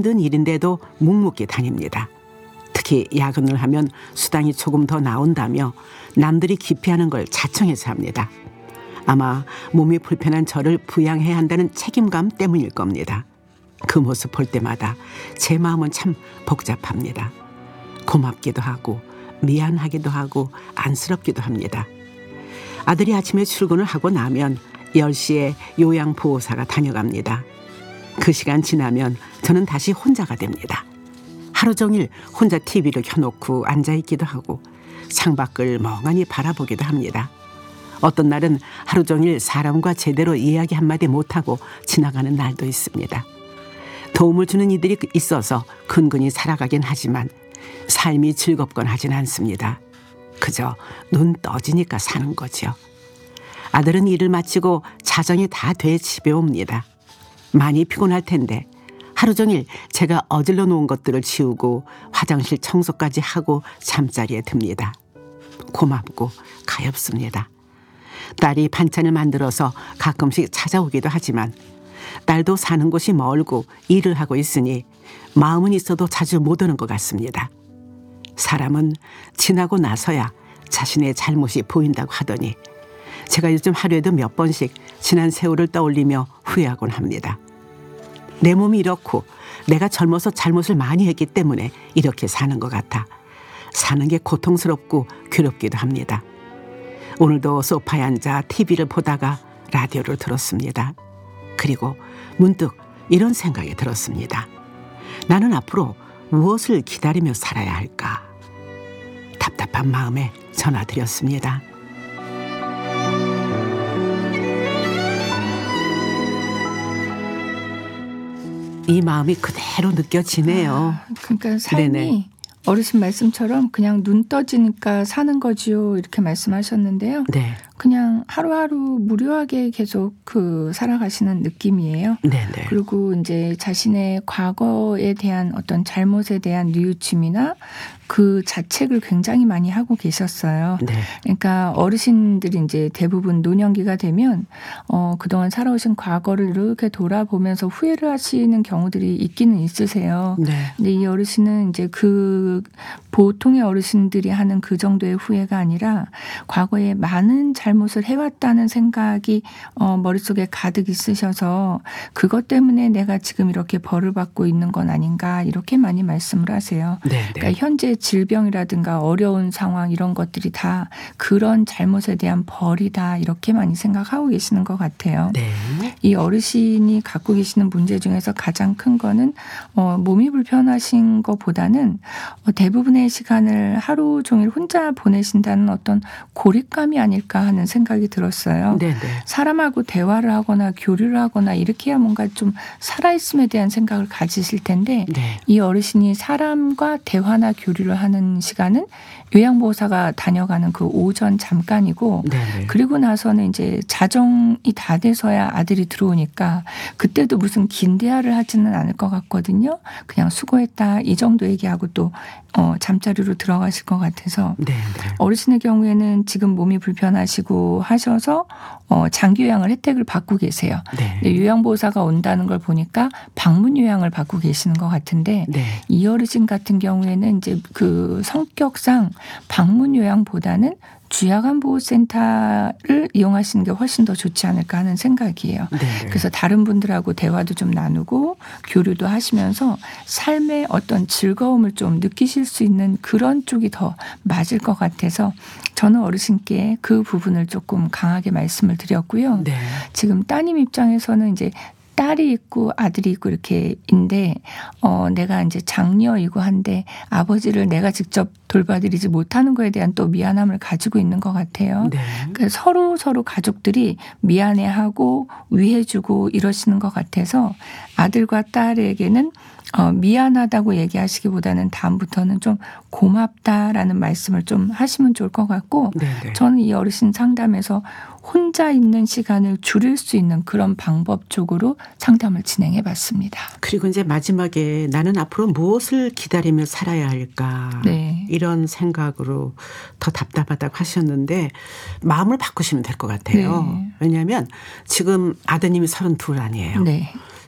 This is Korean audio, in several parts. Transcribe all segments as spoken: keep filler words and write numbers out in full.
힘든 일인데도 묵묵히 다닙니다. 특히 야근을 하면 수당이 조금 더 나온다며 남들이 기피하는 걸 자청해서 합니다. 아마 몸이 불편한 저를 부양해야 한다는 책임감 때문일 겁니다. 그 모습 볼 때마다 제 마음은 참 복잡합니다. 고맙기도 하고 미안하기도 하고 안쓰럽기도 합니다. 아들이 아침에 출근을 하고 나면 열 시에 요양보호사가 다녀갑니다. 그 시간 지나면 저는 다시 혼자가 됩니다. 하루 종일 혼자 티비를 켜놓고 앉아있기도 하고 창밖을 멍하니 바라보기도 합니다. 어떤 날은 하루 종일 사람과 제대로 이야기 한마디 못하고 지나가는 날도 있습니다. 도움을 주는 이들이 있어서 근근히 살아가긴 하지만 삶이 즐겁건 하진 않습니다. 그저 눈 떠지니까 사는 거죠. 아들은 일을 마치고 자정이 다 돼 집에 옵니다. 많이 피곤할 텐데 하루 종일 제가 어질러 놓은 것들을 치우고 화장실 청소까지 하고 잠자리에 듭니다. 고맙고 가엾습니다. 딸이 반찬을 만들어서 가끔씩 찾아오기도 하지만 딸도 사는 곳이 멀고 일을 하고 있으니 마음은 있어도 자주 못 오는 것 같습니다. 사람은 지나고 나서야 자신의 잘못이 보인다고 하더니 제가 요즘 하루에도 몇 번씩 지난 세월을 떠올리며 후회하곤 합니다. 내 몸이 이렇고 내가 젊어서 잘못을 많이 했기 때문에 이렇게 사는 것 같아 사는 게 고통스럽고 괴롭기도 합니다. 오늘도 소파에 앉아 티비를 보다가 라디오를 들었습니다. 그리고 문득 이런 생각이 들었습니다. 나는 앞으로 무엇을 기다리며 살아야 할까? 답답한 마음에 전화드렸습니다. 이 마음이 그대로 느껴지네요. 아, 그러니까 삶이 네네. 어르신 말씀처럼 그냥 눈 떠지니까 사는 거지요 이렇게 말씀하셨는데요. 네. 그냥 하루하루 무료하게 계속 그 살아가시는 느낌이에요. 네네. 그리고 이제 자신의 과거에 대한 어떤 잘못에 대한 뉘우침이나 그 자책을 굉장히 많이 하고 계셨어요. 네. 그러니까 어르신들이 이제 대부분 노년기가 되면 어, 그동안 살아오신 과거를 이렇게 돌아보면서 후회를 하시는 경우들이 있기는 있으세요. 네. 근데 이 어르신은 이제 그 보통의 어르신들이 하는 그 정도의 후회가 아니라 과거에 많은 잘못을 해왔다는 생각이 어, 머릿속에 가득 있으셔서 그것 때문에 내가 지금 이렇게 벌을 받고 있는 건 아닌가 이렇게 많이 말씀을 하세요. 네. 그러니까 현재 질병이라든가 어려운 상황 이런 것들이 다 그런 잘못에 대한 벌이다 이렇게 많이 생각하고 계시는 것 같아요. 네. 이 어르신이 갖고 계시는 문제 중에서 가장 큰 거는 어, 몸이 불편하신 것보다는 어, 대부분의 시간을 하루 종일 혼자 보내신다는 어떤 고립감이 아닐까 하는 생각이 들었어요. 네네. 사람하고 대화를 하거나 교류를 하거나 이렇게 해야 뭔가 좀 살아있음에 대한 생각을 가지실 텐데 네. 이 어르신이 사람과 대화나 교류를 하는 시간은 요양보호사가 다녀가는 그 오전 잠깐이고 네네. 그리고 나서는 이제 자정이 다 돼서야 아들이 들어오니까 그때도 무슨 긴 대화를 하지는 않을 것 같거든요. 그냥 수고했다 이 정도 얘기하고 또 어, 잠자리로 들어가실 것 같아서 네네. 어르신의 경우에는 지금 몸이 불편하시고 하셔서 어, 장기 요양을 혜택을 받고 계세요. 네. 근데 요양보호사가 온다는 걸 보니까 방문 요양을 받고 계시는 것 같은데 네. 이 어르신 같은 경우에는 이제 그 성격상 방문 요양보다는 주야간보호센터를 이용하시는 게 훨씬 더 좋지 않을까 하는 생각이에요. 네. 그래서 다른 분들하고 대화도 좀 나누고 교류도 하시면서 삶의 어떤 즐거움을 좀 느끼실 수 있는 그런 쪽이 더 맞을 것 같아서 저는 어르신께 그 부분을 조금 강하게 말씀을 드렸고요. 네. 지금 따님 입장에서는 이제 딸이 있고 아들이 있고 이렇게인데 어 내가 이제 장녀이고 한데 아버지를 내가 직접 돌봐드리지 못하는 거에 대한 또 미안함을 가지고 있는 것 같아요. 네. 그러니까 서로 서로 가족들이 미안해하고 위해주고 이러시는 것 같아서 아들과 딸에게는 어, 미안하다고 얘기하시기보다는 다음부터는 좀 고맙다라는 말씀을 좀 하시면 좋을 것 같고 네네. 저는 이 어르신 상담에서 혼자 있는 시간을 줄일 수 있는 그런 방법 쪽으로 상담을 진행해 봤습니다. 그리고 이제 마지막에 나는 앞으로 무엇을 기다리며 살아야 할까 네. 이런 생각으로 더 답답하다고 하셨는데 마음을 바꾸시면 될 것 같아요. 네. 왜냐하면 지금 아드님이 서른둘 아니에요. 네.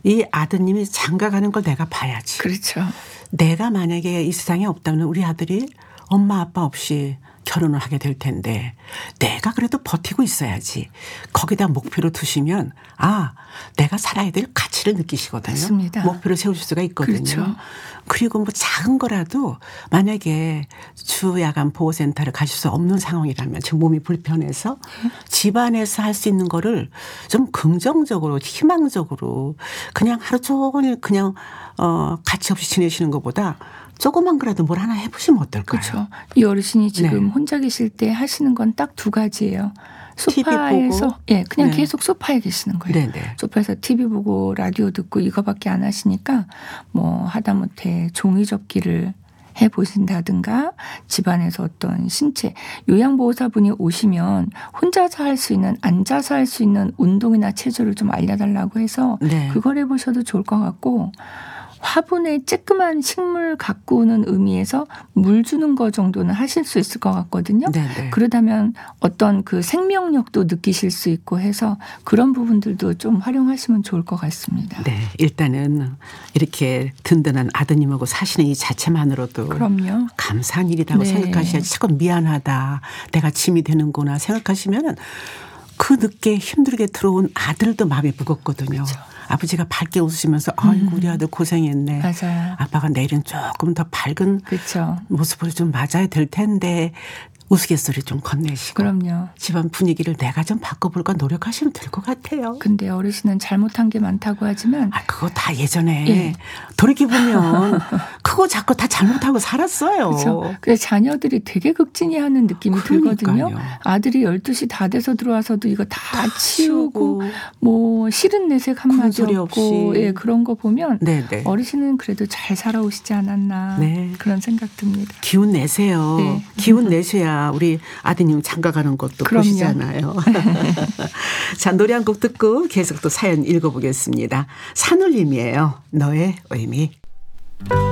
이 아드님이 장가 가는 걸 내가 봐야지. 그렇죠. 내가 만약에 이 세상에 없다면 우리 아들이 엄마 아빠 없이 결혼을 하게 될 텐데 내가 그래도 버티고 있어야지. 거기다 목표를 두시면 아 내가 살아야 될 가치를 느끼시거든요. 맞습니다. 목표를 세우실 수가 있거든요. 그렇죠. 그리고 뭐 작은 거라도 만약에 주 야간 보호센터를 가실 수 없는 상황이라면 지금 몸이 불편해서 집안에서 할 수 있는 거를 좀 긍정적으로 희망적으로 그냥 하루 종일 그냥 어 가치 없이 지내시는 것보다 조그만 거라도 뭘 하나 해보시면 어떨까요? 그렇죠. 이 어르신이 지금 네. 혼자 계실 때 하시는 건 딱 두 가지예요. 티비 소파에서 보고. 예, 그냥 네. 계속 소파에 계시는 거예요. 네네. 소파에서 티비 보고 라디오 듣고 이거밖에 안 하시니까 뭐 하다못해 종이 접기를 해 보신다든가 집안에서 어떤 신체 요양보호사분이 오시면 혼자서 할 수 있는 앉아서 할 수 있는 운동이나 체조를 좀 알려달라고 해서 네. 그걸 해보셔도 좋을 것 같고 화분에 쬐끄만 식물 가꾸는 의미에서 물 주는 거 정도는 하실 수 있을 것 같거든요. 네네. 그러다면 어떤 그 생명력도 느끼실 수 있고 해서 그런 부분들도 좀 활용하시면 좋을 것 같습니다. 네, 일단은 이렇게 든든한 아드님하고 사시는 이 자체만으로도 그럼요. 감사한 일이라고 네. 생각하셔야지 자꾸 미안하다 내가 짐이 되는구나 생각하시면 그 늦게 힘들게 들어온 아들도 마음이 무겁거든요. 그렇죠. 아버지가 밝게 웃으시면서 아이고 우리 아들 고생했네. 맞아요. 아빠가 내일은 조금 더 밝은 그렇죠. 모습으로 좀 맞아야 될 텐데 우스갯소리 좀 건네시고 그럼요. 집안 분위기를 내가 좀 바꿔볼까 노력하시면 될 것 같아요. 근데 어르신은 잘못한 게 많다고 하지만 아, 그거 다 예전에 예. 돌이켜보면 그거 자꾸 다 잘못하고 살았어요. 그렇죠. 그래서 자녀들이 되게 극진히하는 느낌이 그러니까요. 들거든요. 아들이 열두 시 다 돼서 들어와서도 이거 다 치우고 뭐 싫은 내색 한마디 군소리 없고 없이. 예, 그런 거 보면 네네. 어르신은 그래도 잘 살아오시지 않았나 네. 그런 생각 듭니다. 기운 내세요. 네. 기운 내셔야 우리 아드님 장가 가는 것도 그럼요. 보시잖아요. 자, 노래 한 곡 듣고 계속 또 사연 읽어보겠습니다. 산울림이에요. 너의 의미.